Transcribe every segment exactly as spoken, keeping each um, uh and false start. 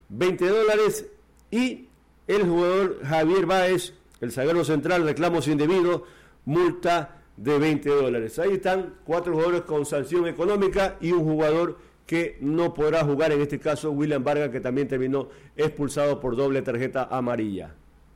veinte dólares. Y el jugador Javier Báez, el zaguero central, reclamos indebidos, multa de veinte dólares. Ahí están cuatro jugadores con sanción económica y un jugador que no podrá jugar, en este caso William Vargas, que también terminó expulsado por doble tarjeta amarilla.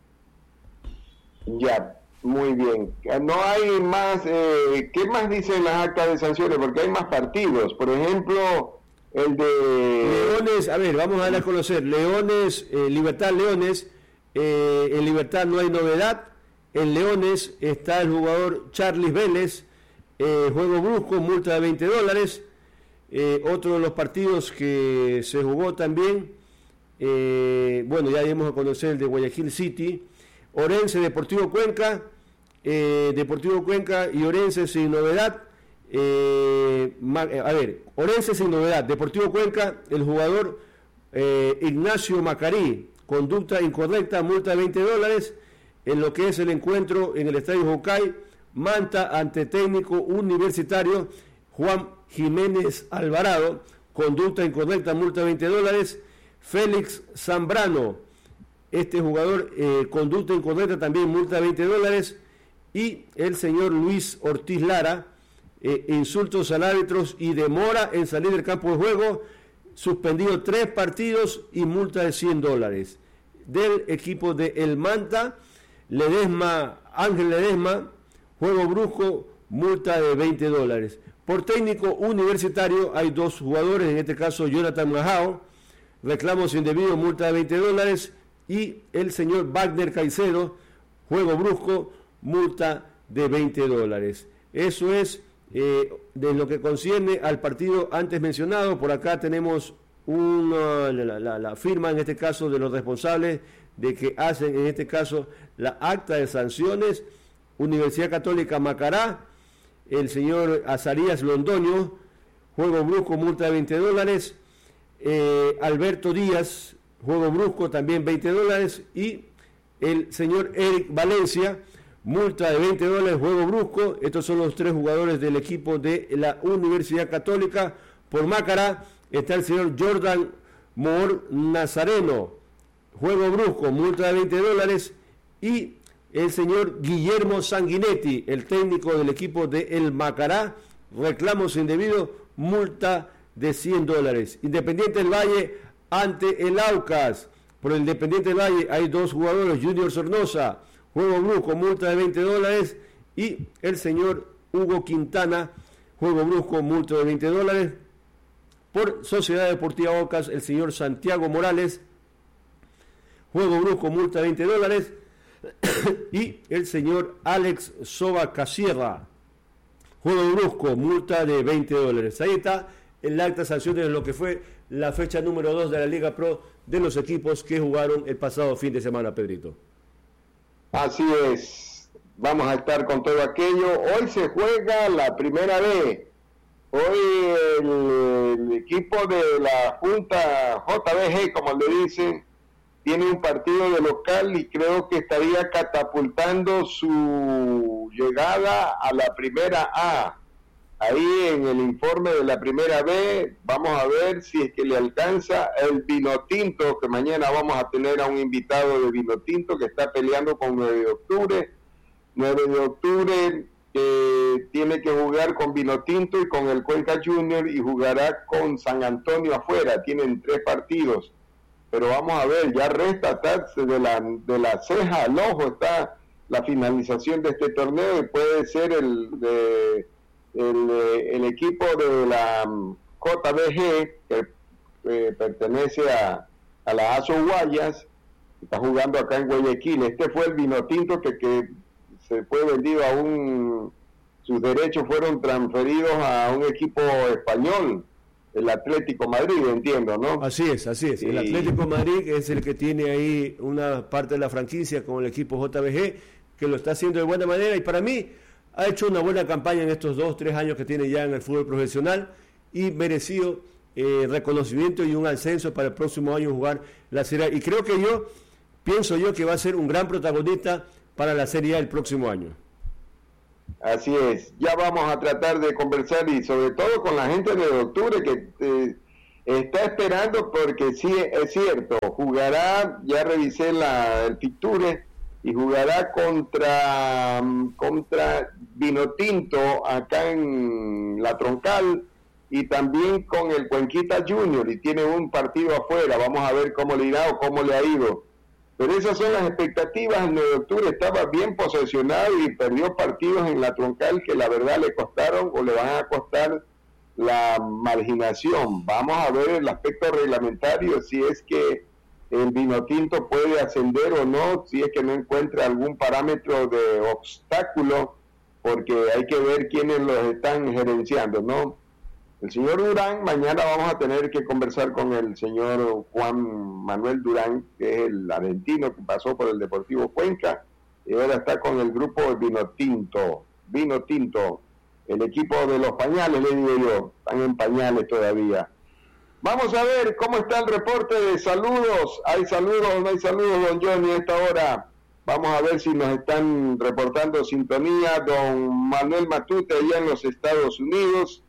Ya, muy bien. No hay más, eh, ¿qué más dicen las actas de sanciones? Porque hay más partidos, por ejemplo, el de... Leones, a ver, vamos a dar a conocer, Leones, eh, Libertad Leones, eh, en Libertad no hay novedad, en Leones está el jugador Charlis Vélez, eh, juego brusco, multa de veinte dólares, eh, otro de los partidos que se jugó también, eh, bueno, ya dimos a conocer el de Guayaquil City, Orense, Deportivo Cuenca, eh, Deportivo Cuenca y Orense sin novedad, eh, a ver, Orense sin novedad, Deportivo Cuenca, el jugador eh, Ignacio Macarí, conducta incorrecta, multa de veinte dólares, en lo que es el encuentro en el Estadio Jocay, Manta ante técnico universitario Juan Jiménez Alvarado, conducta incorrecta, multa de veinte dólares, Félix Zambrano, este jugador, eh, conducta incorrecta, también multa de veinte dólares, y el señor Luis Ortiz Lara, eh, insultos al árbitros y demora en salir del campo de juego, suspendido tres partidos y multa de cien dólares. Del equipo de El Manta, Ledesma, Ángel Ledesma, juego brusco, multa de veinte dólares. Por técnico universitario hay dos jugadores, en este caso Jonathan Majao, reclamos indebidos, multa de veinte dólares, y el señor Wagner Caicedo, juego brusco, multa de veinte dólares. Eso es eh, de lo que concierne al partido antes mencionado. Por acá tenemos una, la, la, la firma, en este caso, de los responsables de que hacen, en este caso, la acta de sanciones. Universidad Católica Macará, el señor Azarías Londoño, juego brusco, multa de veinte dólares. Eh, Alberto Díaz, juego brusco, también veinte dólares, y el señor Eric Valencia, multa de veinte dólares, juego brusco. Estos son los tres jugadores del equipo de la Universidad Católica. Por Macará está el señor Jordan Moor Nazareno, juego brusco, multa de veinte dólares, y el señor Guillermo Sanguinetti, el técnico del equipo de El Macará, reclamos indebidos, multa de cien dólares. Independiente del Valle ante el Aucas. Por el Independiente del Valle hay dos jugadores, Junior Sornosa, juego brusco, multa de veinte dólares, y el señor Hugo Quintana, juego brusco, multa de veinte dólares. Por Sociedad Deportiva Aucas, el señor Santiago Morales, juego brusco, multa de veinte dólares, y el señor Alex Soba Casierra, juego brusco, multa de veinte dólares. Ahí está el acta de sanciones de lo que fue la fecha número dos de la Liga Pro, de los equipos que jugaron el pasado fin de semana, Pedrito. Así es, vamos a estar con todo aquello. Hoy se juega la primera B. Hoy el, el equipo de la Junta J B G, como le dicen, tiene un partido de local y creo que estaría catapultando su llegada a la primera A. Ahí en el informe de la primera B vamos a ver si es que le alcanza el Vinotinto, que mañana vamos a tener a un invitado de Vinotinto que está peleando con nueve de octubre. nueve de octubre eh, tiene que jugar con Vinotinto y con el Cuenca Junior, y jugará con San Antonio afuera. Tienen tres partidos. Pero vamos a ver, ya resta de la, de la ceja al ojo está la finalización de este torneo, y puede ser el de el, el equipo de la J B G, que eh, pertenece a, a la ASO Guayas, está jugando acá en Guayaquil. Este fue el Vinotinto que, que se fue vendido a un, sus derechos fueron transferidos a un equipo español, el Atlético Madrid, entiendo, ¿no? Así es, así es. El Atlético Madrid es el que tiene ahí una parte de la franquicia con el equipo J B G, que lo está haciendo de buena manera, y para mí ha hecho una buena campaña en estos dos, tres años que tiene ya en el fútbol profesional, y merecido eh, reconocimiento y un ascenso para el próximo año jugar la Serie A. Y creo que yo, pienso yo que va a ser un gran protagonista para la Serie A el próximo año. Así es, ya vamos a tratar de conversar, y sobre todo con la gente de octubre, que eh, está esperando porque sí, es cierto, jugará, ya revisé la, el picture, y jugará contra, contra Vinotinto acá en La Troncal, y también con el Cuenquita Junior, y tiene un partido afuera. Vamos a ver cómo le irá o cómo le ha ido. Pero esas son las expectativas. El nueve de octubre estaba bien posesionado y perdió partidos en La Troncal que la verdad le costaron o le van a costar la marginación. Vamos a ver el aspecto reglamentario, si es que el Vinotinto puede ascender o no, si es que no encuentra algún parámetro de obstáculo, porque hay que ver quiénes los están gerenciando, ¿no? El señor Durán, mañana vamos a tener que conversar con el señor Juan Manuel Durán, que es el argentino que pasó por el Deportivo Cuenca, y ahora está con el grupo de Vinotinto, Vinotinto, el equipo de los pañales, le digo yo, están en pañales todavía. Vamos a ver cómo está el reporte de saludos. ¿Hay saludos o no hay saludos, don Johnny, a esta hora? Vamos a ver si nos están reportando sintonía. Don Manuel Matute, allá en los Estados Unidos.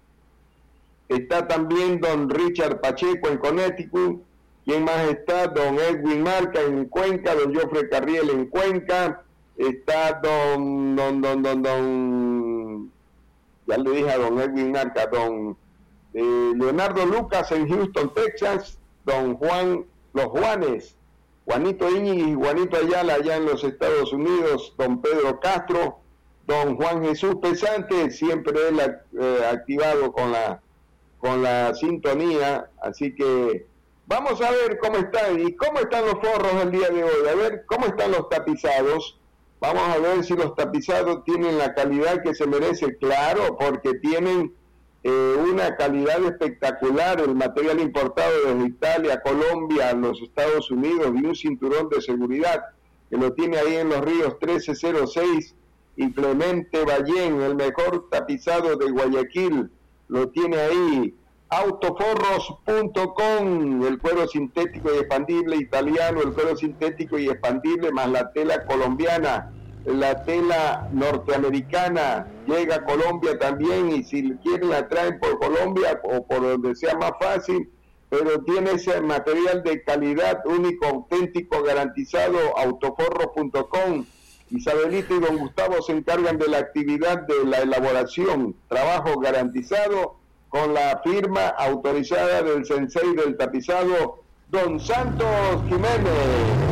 Está también don Richard Pacheco en Connecticut. ¿Quién más está? Don Edwin Marca en Cuenca, don Jofre Carriel en Cuenca. Está don, don, don, don, don, ya le dije a don Edwin Marca, don... Eh, Leonardo Lucas en Houston, Texas, don Juan, los Juanes, Juanito Íñiguez y Juanito Ayala allá en los Estados Unidos, don Pedro Castro, don Juan Jesús Pesante, siempre él eh, activado con la, con la sintonía, así que vamos a ver cómo están, y cómo están los forros el día de hoy, a ver cómo están los tapizados, vamos a ver si los tapizados tienen la calidad que se merece, claro, porque tienen Eh, una calidad espectacular, el material importado desde Italia, Colombia, los Estados Unidos, y un cinturón de seguridad que lo tiene ahí en los ríos trece cero seis, y Clemente Ballén, el mejor tapizado de Guayaquil, lo tiene ahí. Autoforros punto com, el cuero sintético y expandible italiano, el cuero sintético y expandible más la tela colombiana, la tela norteamericana llega a Colombia también, y si quieren la traen por Colombia o por donde sea más fácil, pero tiene ese material de calidad único, auténtico, garantizado. Autoforros punto com. Isabelita y don Gustavo se encargan de la actividad de la elaboración, trabajo garantizado con la firma autorizada del sensei del tapizado, don Santos Jiménez.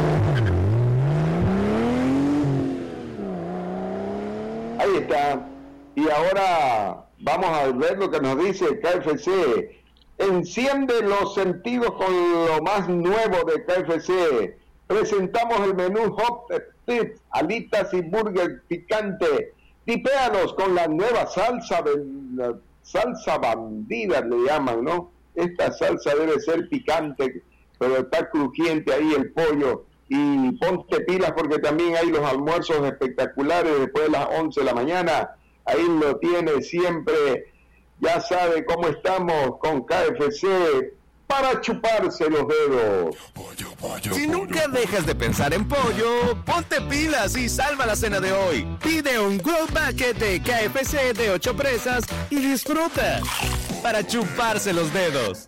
Ahí está. Y ahora vamos a ver lo que nos dice K F C. Enciende los sentidos con lo más nuevo de K F C. Presentamos el menú Hot Tip, alitas y burger picante. Tipéalos con la nueva salsa, de, la salsa bandida le llaman, ¿no? Esta salsa debe ser picante, pero está crujiente ahí el pollo. Y ponte pilas porque también hay los almuerzos espectaculares después de las once de la mañana. Ahí lo tiene siempre. Ya sabe cómo estamos con K F C para chuparse los dedos. Pollo, pollo, si pollo, nunca pollo. dejas de pensar en pollo, ponte pilas y salva la cena de hoy. Pide un Grilled Bucket de K F C de ocho presas y disfruta para chuparse los dedos.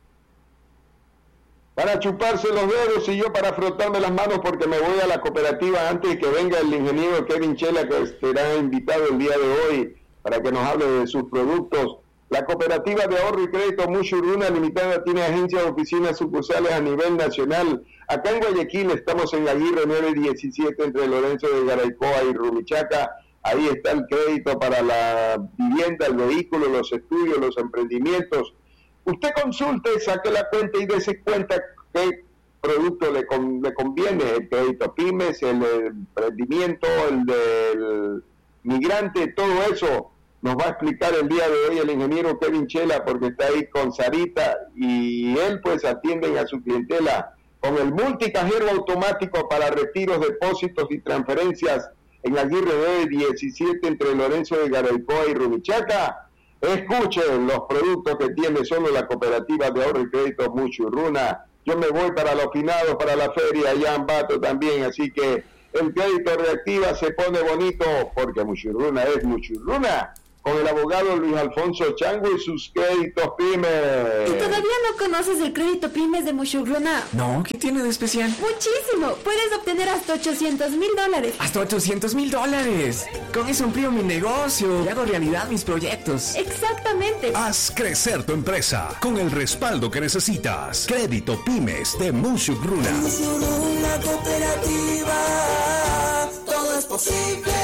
Para chuparse los dedos y yo para frotarme las manos porque me voy a la cooperativa antes de que venga el ingeniero Kevin Chela, que será invitado el día de hoy para que nos hable de sus productos. La cooperativa de ahorro y crédito Mushuruna Limitada tiene agencias de oficinas sucursales a nivel nacional. Acá en Guayaquil estamos en Aguirre nueve diecisiete entre Lorenzo de Garaycoa y Rumichaca. Ahí está el crédito para la vivienda, el vehículo, los estudios, los emprendimientos. Usted consulte, saque la cuenta y dése cuenta qué producto le, con, le conviene, el crédito pymes, el emprendimiento, el del migrante, todo eso nos va a explicar el día de hoy el ingeniero Kevin Chela, porque está ahí con Sarita y él pues atienden a su clientela con el multicajero automático para retiros, depósitos y transferencias en Aguirre nueve diecisiete entre Lorenzo de Garaycoa y Rumichaca. Escuchen los productos que tiene solo la cooperativa de ahorro y crédito Mushuruna. Yo me voy para los finados, para la feria allá en Bato también, así que el crédito reactiva se pone bonito porque Mushuruna es Mushuruna. con el abogado Luis Alfonso Chango y sus créditos pymes. ¿Y todavía no conoces el crédito pymes de Mushugruna? No, ¿qué tiene de especial? Muchísimo, puedes obtener hasta ochocientos mil dólares. ¡Hasta ochocientos mil dólares! Con eso amplío mi negocio y hago realidad mis proyectos. Exactamente. Haz crecer tu empresa con el respaldo que necesitas. Crédito pymes de Mushugruna. Mushugruna Cooperativa, todo es posible.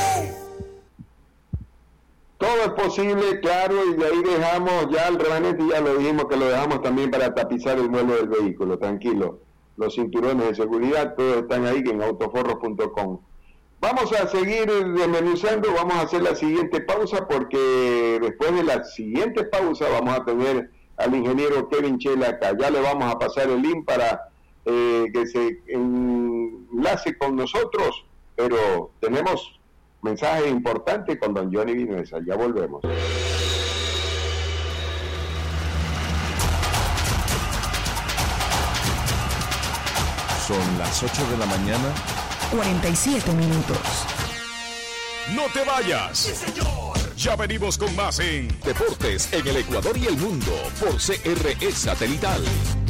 Todo es posible, claro, y de ahí dejamos ya el remanente, ya lo dijimos que lo dejamos también para tapizar el vuelo del vehículo, tranquilo. Los cinturones de seguridad, todos están ahí en autoforros punto com. Vamos a seguir desmenuzando, vamos a hacer la siguiente pausa, porque después de la siguiente pausa vamos a tener al ingeniero Kevin Chela acá. Ya le vamos a pasar el link para eh, que se enlace con nosotros, pero tenemos mensaje importante con don Johnny Vinuesa. Ya volvemos. Son las ocho de la mañana. cuarenta y siete minutos. ¡No te vayas! ¡Sí, señor! Ya venimos con más en Deportes en el Ecuador y el Mundo por C R E Satelital.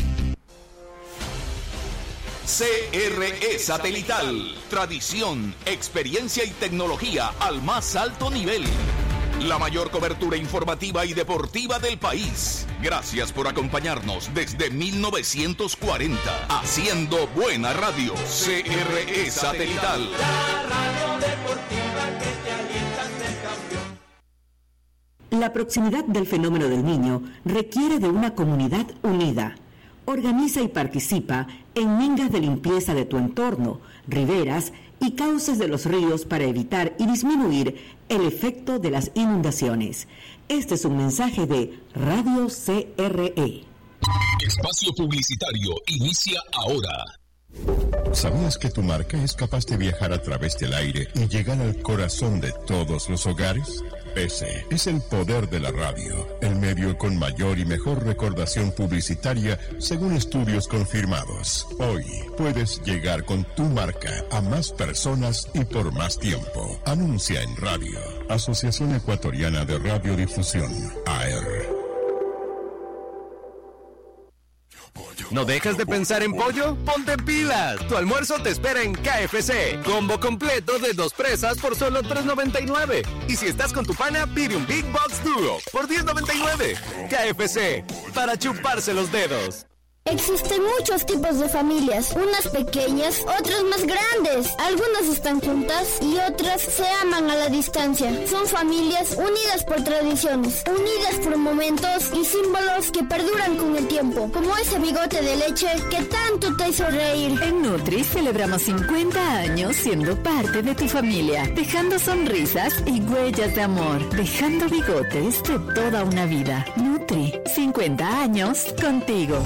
C R E Satelital. Tradición, experiencia y tecnología al más alto nivel. La mayor cobertura informativa y deportiva del país. Gracias por acompañarnos desde mil novecientos cuarenta. Haciendo buena radio. C R E Satelital. La radio deportiva que te alienta a ser campeón. La proximidad del fenómeno del Niño requiere de una comunidad unida. Organiza y participa en mingas de limpieza de tu entorno, riberas y cauces de los ríos para evitar y disminuir el efecto de las inundaciones. Este es un mensaje de Radio C R E. Espacio publicitario inicia ahora. ¿Sabías que tu marca es capaz de viajar a través del aire y llegar al corazón de todos los hogares? Ese es el poder de la radio, el medio con mayor y mejor recordación publicitaria según estudios confirmados. Hoy puedes llegar con tu marca a más personas y por más tiempo. Anuncia en radio. Asociación Ecuatoriana de Radiodifusión, A R. ¿No dejas de pensar en pollo? ¡Ponte pilas! Tu almuerzo te espera en K F C. Combo completo de dos presas por solo tres noventa y nueve. Y si estás con tu pana, pide un Big Box Duro por diez noventa y nueve. K F C, para chuparse los dedos. Existen muchos tipos de familias, unas pequeñas, otras más grandes. Algunas están juntas y otras se aman a la distancia. Son familias unidas por tradiciones, unidas por momentos y símbolos que perduran con el tiempo, como ese bigote de leche que tanto te hizo reír. En Nutri celebramos cincuenta años siendo parte de tu familia, dejando sonrisas y huellas de amor, dejando bigotes de toda una vida. Nutri, cincuenta años contigo.